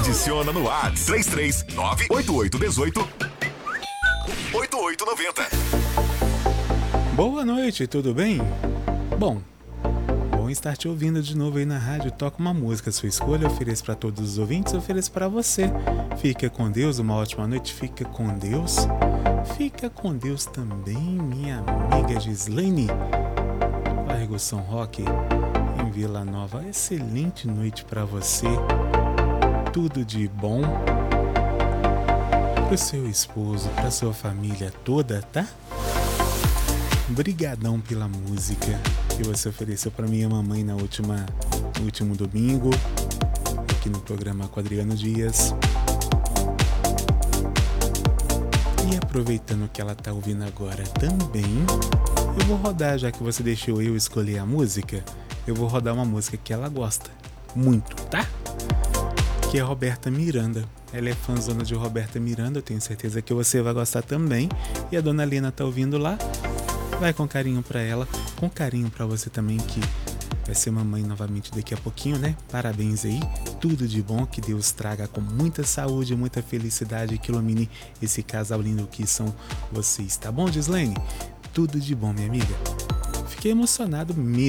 Adiciona no WhatsApp 33988188890. Boa noite, tudo bem? Bom estar te ouvindo de novo aí na rádio. Toca uma música, sua escolha, ofereço para todos os ouvintes, ofereço para você. Fica com Deus, uma ótima noite, fica com Deus. Fica com Deus também, minha amiga Gislaine. Largo São Roque, em Vila Nova. Excelente noite para você. Tudo de bom pro seu esposo, pra sua família toda, tá? Brigadão pela música que você ofereceu para minha mamãe no último domingo, aqui no programa com Adriano Dias. E aproveitando que ela tá ouvindo agora também, eu vou rodar, já que você deixou eu escolher a música, eu vou rodar uma música que ela gosta muito, tá? Que é Roberta Miranda. Ela é fãzona de Roberta Miranda, eu tenho certeza que você vai gostar também. E a dona Lena tá ouvindo lá. Vai com carinho pra ela, com carinho pra você também, que vai ser mamãe novamente daqui a pouquinho, né? Parabéns aí, tudo de bom, que Deus traga com muita saúde, muita felicidade, que ilumine esse casal lindo que são vocês, tá bom, Gislaine? Tudo de bom, minha amiga. Fiquei emocionado mesmo.